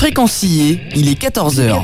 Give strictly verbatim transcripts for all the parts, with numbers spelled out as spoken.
Fréquencier, il est quatorze heures.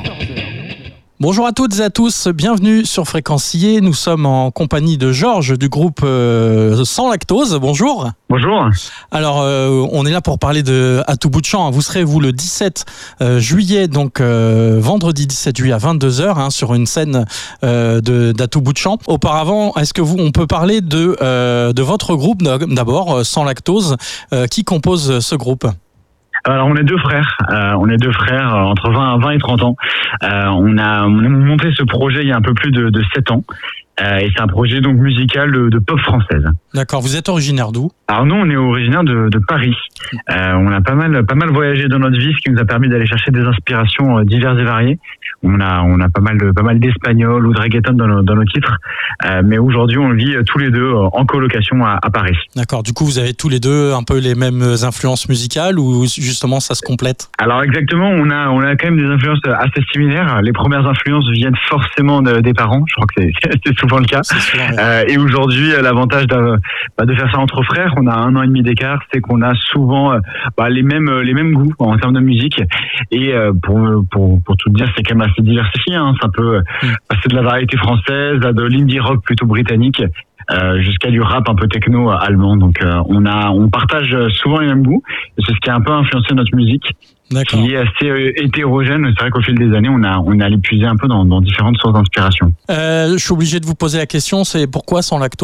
Bonjour à toutes et à tous, bienvenue sur Fréquencier. Nous sommes en compagnie de Georges du groupe euh, Sans Lactose. Bonjour. Bonjour. Alors, euh, on est là pour parler de À tout bout de champ. Vous serez, vous, le dix-sept juillet, donc euh, vendredi dix-sept juillet à vingt-deux heures, hein, sur une scène euh, de, d'À tout bout de champ. Auparavant, est-ce que vous, on peut parler de, euh, de votre groupe d'abord, Sans Lactose, euh, qui compose ce groupe ? Alors on est deux frères, euh, on est deux frères euh, entre vingt et trente ans. Euh, on a on a monté ce projet il y a un peu plus de, de sept ans. Euh, et c'est un projet donc musical de, de pop française. D'accord. Vous êtes originaire d'où ? Alors nous, on est originaire de, de Paris. Euh, on a pas mal, pas mal voyagé dans notre vie, ce qui nous a permis d'aller chercher des inspirations euh, diverses et variées. On a, on a pas mal de, pas mal d'espagnol ou de reggaeton dans nos, dans nos titres. Euh, mais aujourd'hui, on vit tous les deux euh, en colocation à, à Paris. D'accord. Du coup, vous avez tous les deux un peu les mêmes influences musicales ou justement ça se complète ? Alors exactement, on a, on a quand même des influences assez similaires. Les premières influences viennent forcément de, des parents. Je crois que c'est, c'est souvent le cas. Souvent, ouais. euh, et aujourd'hui, l'avantage de, bah, de faire ça entre frères, on a un an et demi d'écart, c'est qu'on a souvent bah, les mêmes les mêmes goûts en termes de musique. Et euh, pour pour pour tout dire, c'est quand même assez diversifié. Hein. Ça peut mm. passer de la variété française à de l'indie rock plutôt britannique. Euh, jusqu'à du rap un peu techno euh, allemand. Donc euh, on a on partage souvent les mêmes goûts. Et c'est ce qui a un peu influencé notre musique. D'accord. Qui est assez euh, hétérogène. C'est vrai qu'au fil des années, on a on a allé puiser un peu dans, dans différentes sources d'inspiration. Euh, je suis obligé de vous poser la question, c'est pourquoi Sans Lactose ?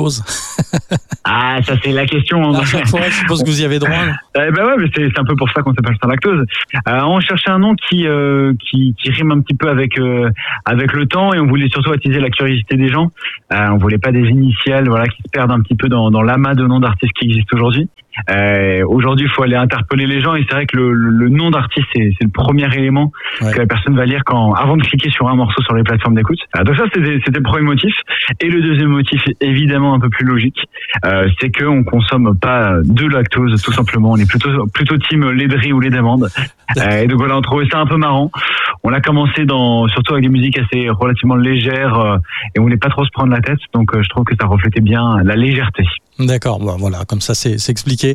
Ah, ça c'est la question. À chaque fois, je suppose que vous y avez droit. Eh ben ouais, mais c'est, c'est un peu pour ça qu'on s'appelle Sans Lactose. Euh, on cherchait un nom qui euh, qui qui rime un petit peu avec euh, avec le temps et on voulait surtout attiser la curiosité des gens. Euh, on voulait pas des initiales, voilà, qui se perdent un petit peu dans dans l'amas de noms d'artistes qui existent aujourd'hui. Euh, aujourd'hui, il faut aller interpeller les gens et c'est vrai que le, le, le nom d'artiste c'est, c'est le premier élément ouais. que la personne va lire quand avant de cliquer sur un morceau sur les plateformes d'écoute. Euh, donc ça c'était, c'était le premier motif. Et le deuxième motif, évidemment un peu plus logique, euh, c'est que on consomme pas de lactose tout simplement. On est plutôt plutôt team lait de riz ou lait d'amande. Euh, et donc voilà, on trouvait ça un peu marrant. On a commencé dans surtout avec des musiques assez relativement légères euh, et on voulait pas trop se prendre la tête. Donc euh, je trouve que ça reflétait bien la légèreté. D'accord, bon, voilà, comme ça c'est, c'est expliqué.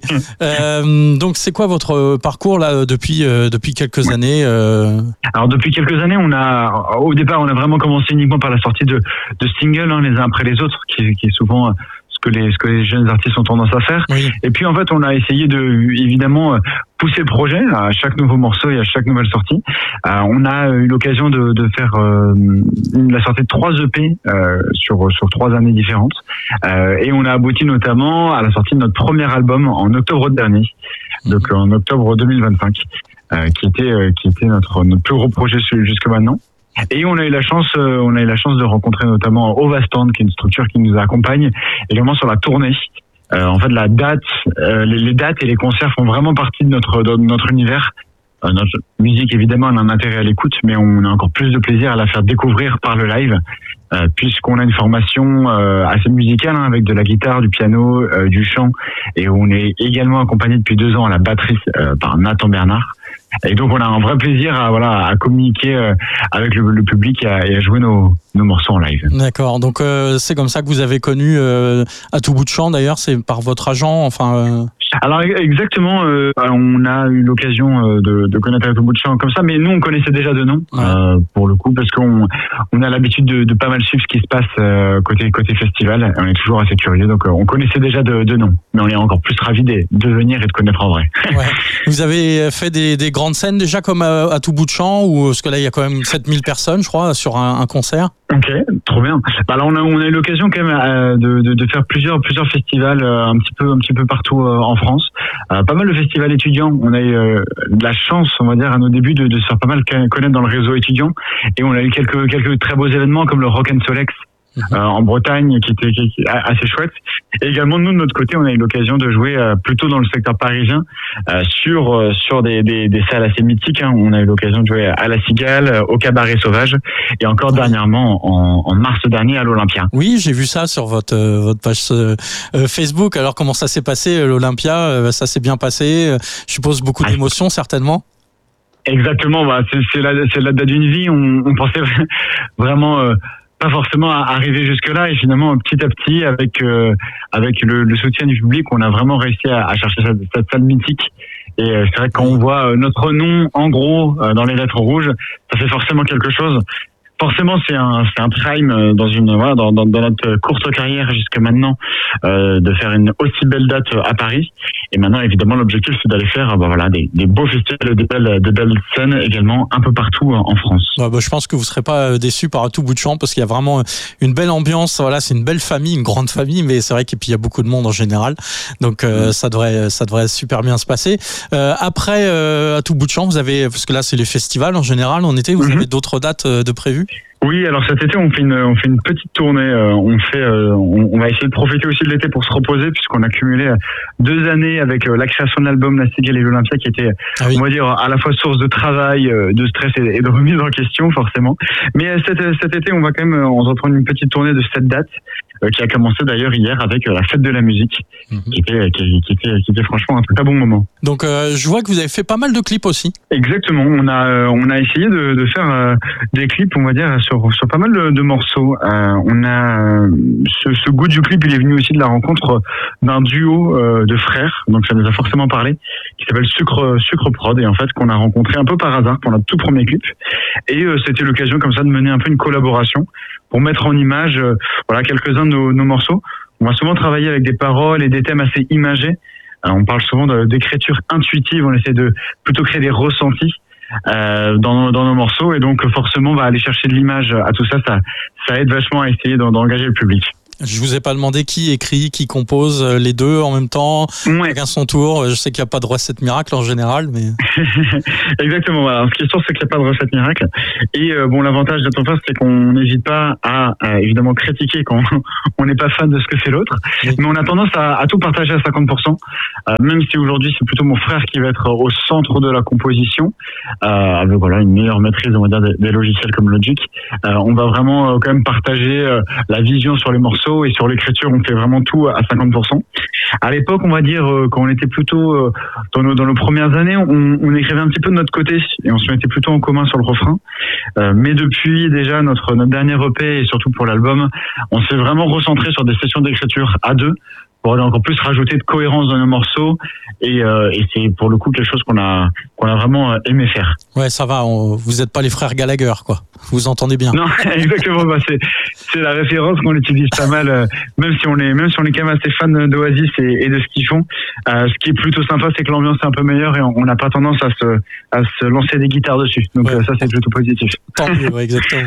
euh, donc c'est quoi votre parcours là depuis euh, depuis quelques ouais. années euh... Alors depuis quelques années, on a au départ on a vraiment commencé uniquement par la sortie de de singles hein, les uns après les autres, qui, qui est souvent ce que les ce que les jeunes artistes ont tendance à faire. Oui. Et puis en fait on a essayé de évidemment pousser le projet à chaque nouveau morceau et à chaque nouvelle sortie. Euh, on a eu l'occasion de, de faire euh, la sortie de trois E P euh, sur sur trois années différentes euh, et on a abouti notamment à la sortie de notre premier album en octobre dernier, donc en octobre deux mille vingt-cinq, euh, qui était euh, qui était notre notre plus gros projet jusque maintenant. Et on a eu la chance, euh, on a eu la chance de rencontrer notamment Ovastand, qui est une structure qui nous accompagne également sur la tournée. Euh, en fait, la date, euh, les, les dates et les concerts font vraiment partie de notre de notre univers. Euh, notre musique, évidemment, elle a un intérêt à l'écoute, mais on a encore plus de plaisir à la faire découvrir par le live, euh, puisqu'on a une formation euh, assez musicale hein, avec de la guitare, du piano, euh, du chant, et on est également accompagné depuis deux ans à la batterie euh, par Nathan Bernard. Et donc on a un vrai plaisir à voilà à communiquer euh, avec le, le public et à, et à jouer nos nos morceaux en live. D'accord. Donc euh, c'est comme ça que vous avez connu euh, À tout bout de champ. D'ailleurs, c'est par votre agent. Enfin. Euh... Alors exactement. Euh, on a eu l'occasion euh, de, de connaître À tout bout de champ comme ça, mais nous on connaissait déjà de nom ouais. euh, pour le coup parce qu'on on a l'habitude de, de pas mal suivre ce qui se passe euh, côté côté festival. On est toujours assez curieux, donc euh, on connaissait déjà de, de nom, mais on est encore plus ravis de, de venir et de connaître en vrai. Ouais. Vous avez fait des, des grandes scènes déjà comme à, à tout bout de champ ou parce que là il y a quand même sept mille personnes, je crois, sur un, un concert. Ok, trop bien. Bah là on a on a eu l'occasion quand même euh, de, de de faire plusieurs plusieurs festivals euh, un petit peu un petit peu partout euh, en France. Euh, pas mal de festivals étudiants. On a eu euh, de la chance, on va dire, à nos débuts de, de se faire pas mal connaître dans le réseau étudiant. Et on a eu quelques quelques très beaux événements comme le Rock and Solex. Euh, en Bretagne, qui était, qui était assez chouette. Et également, nous, de notre côté, on a eu l'occasion de jouer euh, plutôt dans le secteur parisien, euh, sur euh, sur des, des, des salles assez mythiques. Hein. On a eu l'occasion de jouer à la Cigale, au Cabaret Sauvage, et encore oui. dernièrement, en, en mars dernier, à l'Olympia. Oui, j'ai vu ça sur votre euh, votre page euh, Facebook. Alors, comment ça s'est passé, l'Olympia euh, Ça s'est bien passé. Je suppose beaucoup d'émotions, certainement. Exactement. Bah, c'est, c'est, la, c'est la date d'une vie. On, on pensait vraiment... Euh, pas forcément à arriver jusque là et finalement petit à petit avec euh, avec le, le soutien du public on a vraiment réussi à, à chercher cette, cette salle mythique Et euh, c'est vrai que quand on voit euh, notre nom en gros euh, dans les lettres rouges, ça fait forcément quelque chose. Forcément, c'est un, c'est un prime dans une, voilà, dans, dans, dans notre courte carrière jusqu'à maintenant, euh, de faire une aussi belle date à Paris. Et maintenant, évidemment, l'objectif, c'est d'aller faire, bah, voilà, des, des beaux festivals, des belles, des belles scènes également un peu partout en France. Ouais, bah, je pense que vous serez pas déçus par À tout bout de champ parce qu'il y a vraiment une belle ambiance. Voilà, c'est une belle famille, une grande famille, mais c'est vrai qu'il y a beaucoup de monde en général. Donc, euh, mmh. ça devrait, ça devrait super bien se passer. Euh, après, euh, À tout bout de champ, vous avez, parce que là, c'est les festivals en général en été, vous mmh. avez d'autres dates de prévues? Oui, alors cet été on fait une on fait une petite tournée. Euh, on fait euh, on, on va essayer de profiter aussi de l'été pour se reposer puisqu'on a cumulé deux années avec euh, la création de l'album La Cigale et l'Olympia qui était ah oui. on va dire à la fois source de travail, euh, de stress et, et de remise en question forcément. Mais euh, cet, cet été on va quand même euh, on se reprendre une petite tournée de sept dates euh, qui a commencé d'ailleurs hier avec euh, la fête de la musique mm-hmm. qui était qui, qui était qui était franchement un très bon moment. Donc euh, je vois que vous avez fait pas mal de clips aussi. Exactement, on a euh, on a essayé de, de faire euh, des clips on va dire sur Sur, sur pas mal de, de morceaux. Euh, on a ce, ce goût du clip, il est venu aussi de la rencontre d'un duo euh, de frères, donc ça nous a forcément parlé, qui s'appelle Sucre Sucre Prod, et en fait qu'on a rencontré un peu par hasard pour notre tout premier clip. Et euh, c'était l'occasion comme ça de mener un peu une collaboration pour mettre en image, euh, voilà, quelques-uns de nos, nos morceaux. On va souvent travailler avec des paroles et des thèmes assez imagés. Alors, on parle souvent de, d'écriture intuitive. On essaie de plutôt créer des ressentis. Euh, dans, dans nos morceaux, et donc forcément on va aller chercher de l'image à tout ça, ça, ça aide vachement à essayer d'engager le public. Je vous ai pas demandé qui écrit, qui compose, les deux en même temps, ouais. chacun son tour. Je sais qu'il n'y a pas de recette miracle en général, mais exactement. Voilà. Ce qui est sûr, c'est qu'il n'y a pas de recette miracle. Et euh, bon, l'avantage d'être en face, c'est qu'on n'hésite pas à, à évidemment critiquer quand on n'est pas fan de ce que fait l'autre, oui. mais on a tendance à, à tout partager à cinquante pour cent. Euh, même si aujourd'hui c'est plutôt mon frère qui va être au centre de la composition, euh, avec voilà une meilleure maîtrise, on va dire, des, des logiciels comme Logic. Euh, on va vraiment euh, quand même partager euh, la vision sur les morceaux. Et sur l'écriture, on fait vraiment tout à cinquante pour cent. À l'époque, on va dire, quand on était plutôt dans nos, dans nos premières années, on, on écrivait un petit peu de notre côté et on se mettait plutôt en commun sur le refrain. Euh, mais depuis déjà notre, notre dernier E P et surtout pour l'album, on s'est vraiment recentré sur des sessions d'écriture à deux pour encore plus rajouter de cohérence dans nos morceaux. Et, euh, et c'est pour le coup quelque chose qu'on a, qu'on a vraiment aimé faire. Ouais, ça va, on, vous n'êtes pas les frères Gallagher, quoi. Vous entendez bien. Non, exactement. Bah c'est, c'est la référence qu'on utilise pas mal, euh, même si on est, même si on est quand même assez fan d'Oasis et, et de ce qu'ils font. Euh, ce qui est plutôt sympa, c'est que l'ambiance est un peu meilleure et on n'a pas tendance à se, à se lancer des guitares dessus. Donc ouais. euh, ça, c'est plutôt positif. Tant mieux, ouais, exactement.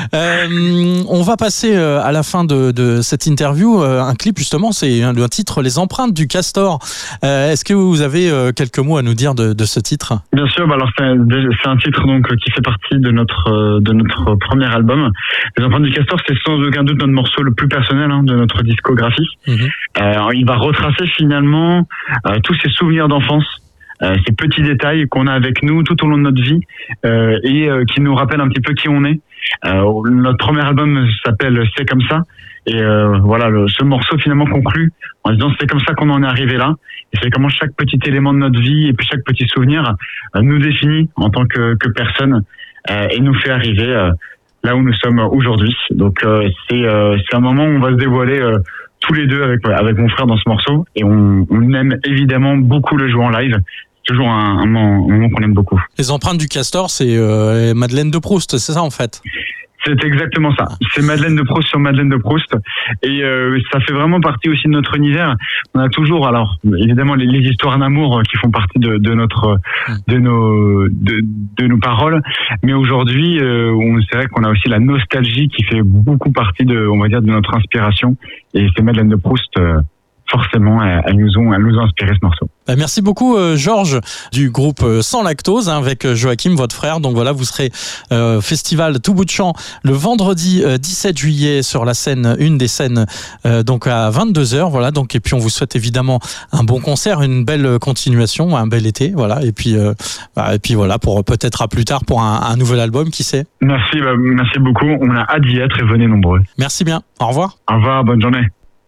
euh, on va passer euh, à la fin de, de cette interview euh, un clip justement, c'est un, un titre, Les Empreintes du Castor. Euh, est-ce que vous avez euh, quelques mots à nous dire de, de ce titre? Bien sûr. Bah alors c'est un, c'est un titre donc qui fait partie de notre de notre premier album. Les Empreintes du Castor, c'est sans aucun doute notre morceau le plus personnel hein, de notre discographie. Mmh. Euh, il va retracer finalement euh, tous ces souvenirs d'enfance, euh, ces petits détails qu'on a avec nous tout au long de notre vie euh, et euh, qui nous rappellent un petit peu qui on est. Euh, notre premier album s'appelle C'est comme ça. Et euh, voilà, le, ce morceau finalement conclut en disant c'est comme ça qu'on en est arrivé là. Et c'est comment chaque petit élément de notre vie et puis chaque petit souvenir euh, nous définit en tant que, que personne euh, et nous fait arriver euh, là où nous sommes aujourd'hui. Donc euh, c'est, euh, c'est un moment où on va se dévoiler euh, tous les deux avec, avec mon frère dans ce morceau. Et on, on aime évidemment beaucoup le jouer en live. C'est toujours un, un, moment, un moment qu'on aime beaucoup. Les Empreintes du Castor, c'est euh, Madeleine de Proust, c'est ça en fait? C'est exactement ça. C'est Madeleine de Proust sur Madeleine de Proust. Et euh, ça fait vraiment partie aussi de notre univers. On a toujours, alors évidemment, les, les histoires d'amour qui font partie de, de notre, de nos, de, de nos paroles. Mais aujourd'hui, euh, on c'est vrai qu'on a aussi la nostalgie qui fait beaucoup partie de, on va dire, de notre inspiration. Et c'est Madeleine de Proust. Euh, Forcément, elles nous ont, elles nous ont inspiré ce morceau. Bah merci beaucoup, euh, Georges, du groupe Sans Lactose, hein, avec Joachim, votre frère. Donc voilà, vous serez euh, festival Tout bout de champ le vendredi euh, dix-sept juillet sur la scène, une des scènes, euh, donc à vingt-deux heures. Voilà. Donc et puis on vous souhaite évidemment un bon concert, une belle continuation, un bel été. Voilà. Et puis, euh, bah, et puis voilà, pour peut-être à plus tard pour un, un nouvel album, qui sait. Merci, bah, merci beaucoup. On a hâte d'y être et venez nombreux. Merci bien. Au revoir. Au revoir. Bonne journée.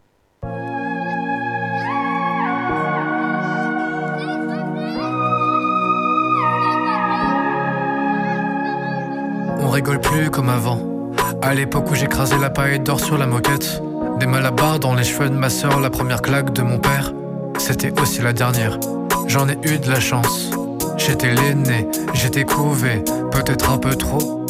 On rigole plus comme avant. À l'époque où j'écrasais la paille d'or sur la moquette, des malabars dans les cheveux de ma sœur, la première claque de mon père, c'était aussi la dernière. j'en ai eu de la chance. J'étais l'aîné, j'étais couvé, peut-être un peu trop.